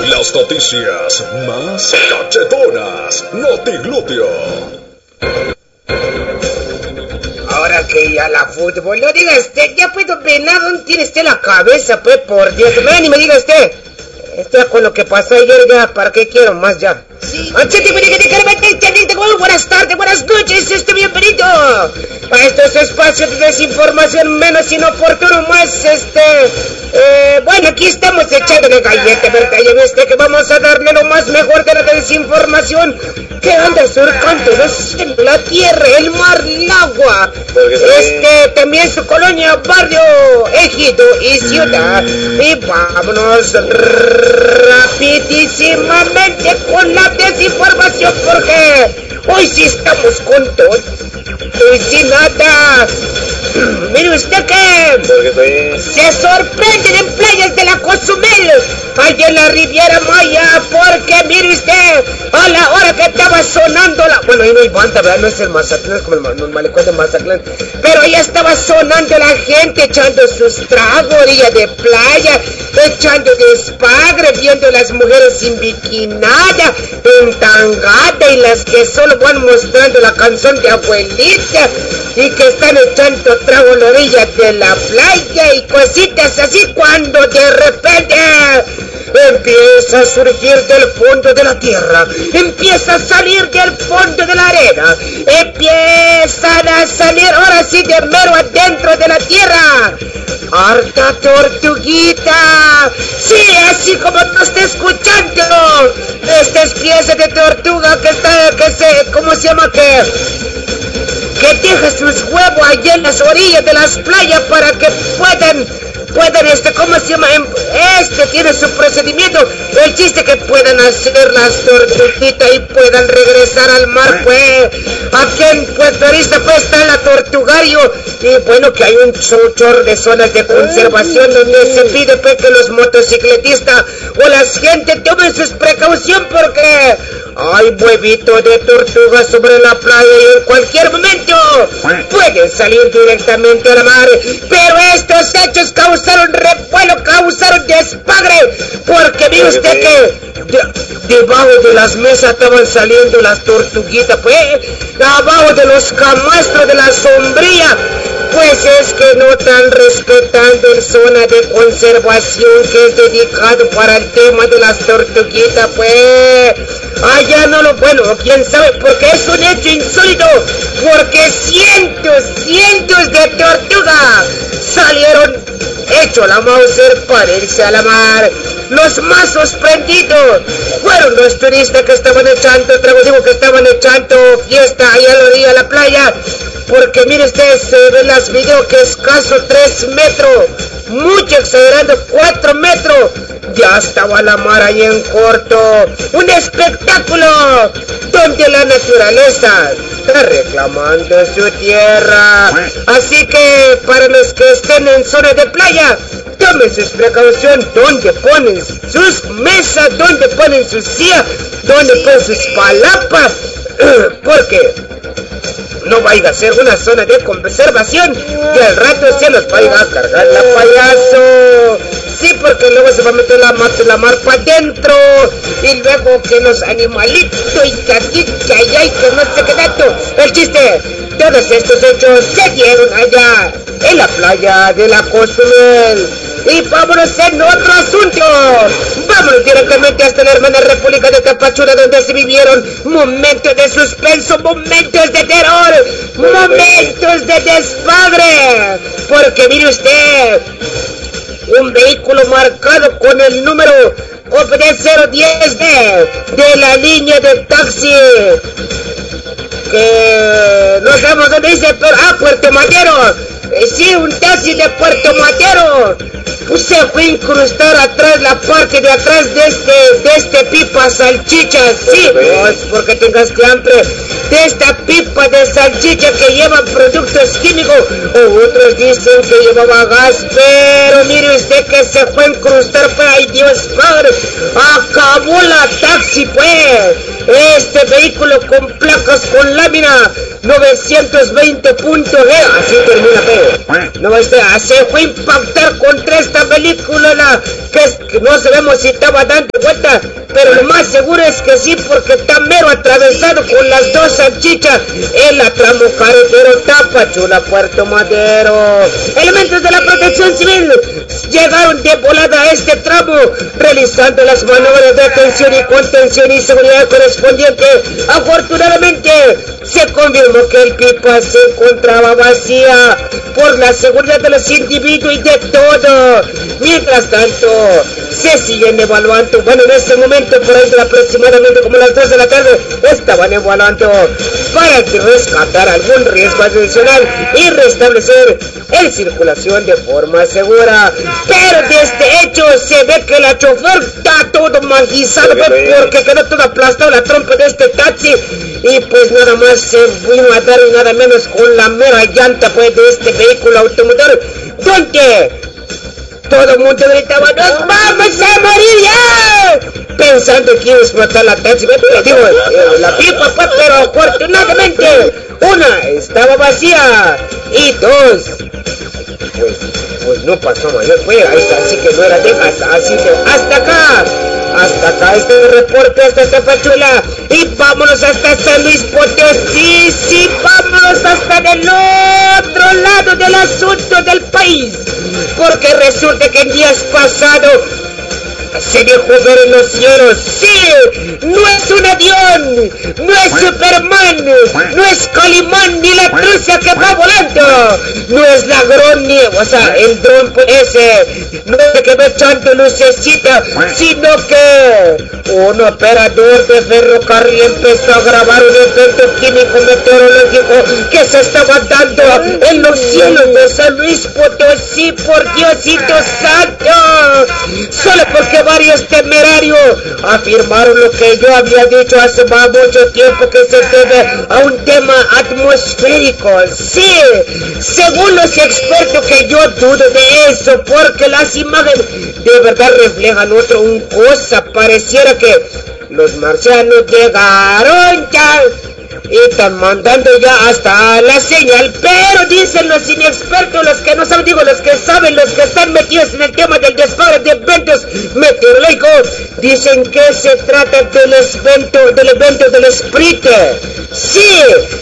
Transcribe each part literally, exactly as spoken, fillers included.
Las noticias más cachetonas, Notiglúteo. Ahora que ya la fútbol, no diga usted, ya puedo venar, ¿dónde tiene usted la cabeza, pues, por Dios? Ven y me diga usted. Este con lo que pasó ayer ya, ¿para qué quiero más ya? Sí. Buenas tardes, buenas noches, este bienvenido a estos espacios de desinformación menos inoportuno, más este... Eh, bueno, aquí estamos echándole galleta, ¿verdad? Ya viste que vamos a darle lo más mejor de la desinformación que anda surcando la tierra, el mar, el agua. Este, también su colonia, barrio, ejido y ciudad. Y vámonos rapidísimamente con la desinformación, porque hoy sí estamos con todo. Hoy sí nada. Mire usted que se sorprenden en playas de la Cozumel, allá en la Riviera Maya, porque mire usted, a la hora que estaba sonando la... Bueno, ahí no hay banda, ¿verdad? No es el Mazatlán, es como el, el malecón de Mazatlán, pero ahí estaba sonando la gente echando sus tragos, orilla de playa, echando despagre, viendo las mujeres sin biquinada, en tangata, y las que solo van mostrando la canción de abuelita, y que están echando trago a la orilla de la playa y cositas así, cuando de repente empieza a surgir del fondo de la tierra, empieza a salir del fondo de la arena, empiezan a salir ahora sí de mero adentro de la tierra, harta tortuguita, sí, así como no está escuchando, estas piezas de tortuga que está, que se, ¿cómo se llama? que que deja sus huevos allá en las orillas de las playas para que puedan, puedan, este, ¿cómo se llama? Este tiene su procedimiento, el chiste que puedan hacer las tortuguitas y puedan regresar al mar, pues, aquí en Puerto Arista, pues, está la Tortugario, y bueno, que hay un chorro de zonas de conservación donde se pide, pues, que los motocicletistas o la gente tomen sus precauciones, porque hay huevitos de tortuga sobre la playa y en cualquier momento pueden salir directamente a la mar. Pero estos hechos causaron revuelo, causaron despagre, porque mire usted que de, debajo de las mesas estaban saliendo las tortuguitas, pues, abajo de los camastros de la sombrilla. Pues es que no están respetando el zona de conservación que es dedicado para el tema de las tortuguitas, pues. Allá no lo, bueno, quién sabe, porque es un hecho insólito, porque cientos, cientos de tortugas salieron hecho la Mauser para irse a la mar. Los más sorprendidos fueron los turistas que estaban echando trago, digo que estaban echando fiesta allá a la orilla de la playa, porque mire usted, se ven las videos que escaso tres metros, mucho exagerando, cuatro metros, ya estaba la mar ahí en corto, un espectáculo donde la naturaleza está reclamando su tierra. Así que para los que estén en zona de playa, tomen sus precauciones, donde ponen sus mesas, donde ponen sus sillas, donde ponen sus palapas, porque no vaya a ser una zona de conservación y al rato se los vaya a cargar la payaso. Sí, porque luego se va a meter la mar, la mar para adentro, y luego que los animalitos y que aquí, que allá y que no sé qué tanto. El chiste, todos estos hechos se dieron allá en la playa de la Cozumel. Y vámonos en otro asunto. Vámonos directamente hasta la hermana República de Tapachula, donde se vivieron momentos de suspenso, momentos de terror, momentos de desmadre. Porque mire usted, un vehículo marcado con el número O P D cero diez D de la línea de taxi, que no sabemos dónde dice, pero ah, Puerto Madero. Eh, sí, un taxi de Puerto Madero, pues se fue a incrustar atrás, la parte de atrás de este, de este pipa salchicha, sí, pues, porque tengas hambre, de esta pipa de salchicha que lleva productos químicos, o otros dicen que llevaba gas, pero mire usted que se fue a incrustar, pues, ay Dios padre, acabó la taxi, pues, este vehículo con placa bajas con lámina novecientos veinte punto G, así termina P. No, este, se fue a impactar contra esta película, la, que, es, que no sabemos si estaba dando vuelta, pero lo más seguro es que sí, porque está mero atravesado con las dos salchichas en la tramo carretero Tapachula, Puerto Madero. Elementos de la protección civil llegaron de volada a este tramo, realizando las maniobras de atención y contención y seguridad correspondiente. Afortunadamente, se confirmó que el pipa se encontraba vacía por la seguridad de los individuos y de todo. Mientras tanto, se siguen evaluando. Bueno, en este momento, por ahí de aproximadamente como las dos de la tarde, estaban evaluando para rescatar algún riesgo adicional y restablecer en circulación de forma segura. Pero de este hecho se ve que la chofer está todo manguizado porque quedó todo aplastado la trompa de este taxi, y pues nada más se vino a dar y nada menos con la mera llanta pues de este vehículo automotor, donde todo el mundo gritaba: ¡nos vamos a morir ya!, pensando que iba a explotar la taxi, digo, eh, la pipa pues, pero afortunadamente una estaba vacía y dos pues, pues no pasó mayor, pues, así que no era de hasta, así que hasta acá, hasta acá este reporte hasta Tapachula, y vámonos hasta San Luis Potosí, sí, vámonos hasta del otro lado del asunto del país, porque resulta que en días pasados se dejó ver en los cielos. Sí, no es un avión, no es Superman, no es Calimán ni la trucha que va volando, no es la dron ni, o sea, el dron ese, no es que va echando lucecita, sino que un operador de ferrocarril empezó a grabar un evento químico meteorológico que se estaba dando en los cielos de San Luis Potosí. Por Diosito santo, solo porque varios temerarios afirmaron lo que yo había dicho hace más mucho tiempo, que se debe a un tema atmosférico. Sí, según los expertos, que yo dudo de eso, porque las imágenes de verdad reflejan otra un cosa. Pareciera que los marcianos llegaron ya y están mandando ya hasta la señal, pero dicen los inexpertos, los que no saben, digo, los que saben, los que están metidos en el tema del desfase de eventos meteorológicos, dicen que se trata del evento, del evento del Sprite. Sí,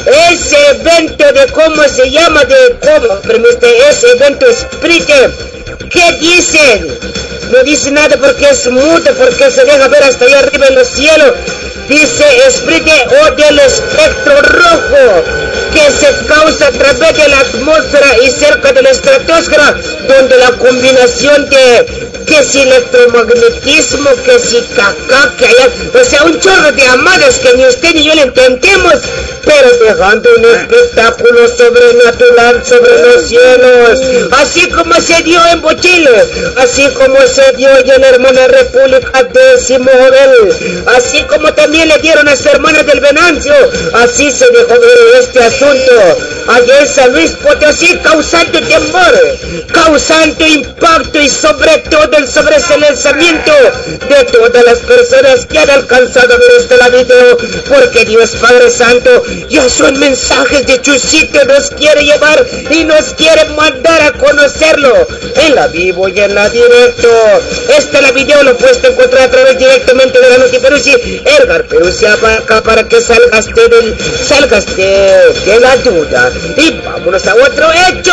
ese evento de cómo se llama, de cómo, pero este, ese evento Sprite, ¿qué dicen? No dice nada porque es mudo, porque se deja ver hasta allá arriba en los cielos. Dice Sprite o del espectro rojo, que se causa a través de la atmósfera y cerca de la estratosfera, donde la combinación de que si electromagnetismo, que si caca, que haya, o sea, un chorro de amadas que ni usted ni yo le entendemos, pero dejando un espectáculo sobrenatural sobre los cielos, así como se dio en Bochile, así como se dio en la hermana República de Simobel, así como también le dieron a su hermana del Venancio, así se dejó ver este asunto allá en San Luis Potosí, causando temor, causando impacto y sobre todo el sobresalenzamiento de todas las personas que han alcanzado a ver este la video, porque Dios Padre Santo ya son mensajes de Chusito, nos quiere llevar y nos quiere mandar a conocerlo en la vivo y en la directo. Este la video lo puedes encontrar a través directamente de la Noti Peruzzi, Edgar Peruzzi acá, para que salgas del, salgas de, de la duda. Y vámonos a otro hecho,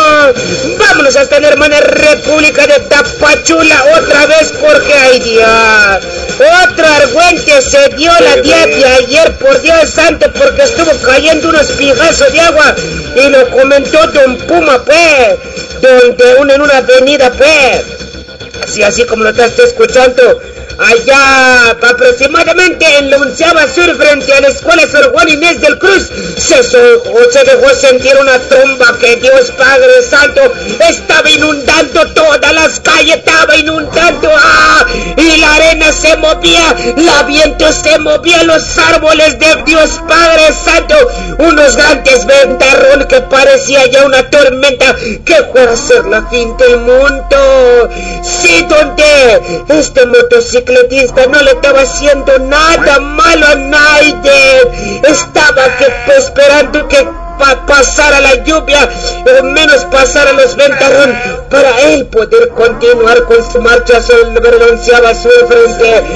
vámonos hasta la hermana República de Tapachula otra vez, porque hay día otro argüente se dio la día de ayer, por Dios santo, porque estuvo cayendo unos pijazos de agua, y lo comentó Don Puma, pues, donde uno en una avenida, pues, así, así como lo estás escuchando, allá aproximadamente en la onceava sur, frente a la escuela Sor Juan Inés del Cruz, se, se dejó sentir una tromba que Dios Padre Santo estaba inundando todas las calles, estaba inundando, ¡ah! Y la arena se se movía, la viento se movía, los árboles de Dios Padre Santo, unos grandes ventarrón que parecía ya una tormenta que fuera a ser la fin del mundo. Sí, donde este motocicletista no le estaba haciendo nada malo a nadie, estaba que, esperando que pa pasara la lluvia, o menos pasara los ventarrón, para él poder continuar con su marcha. Se avergonzaba su frente.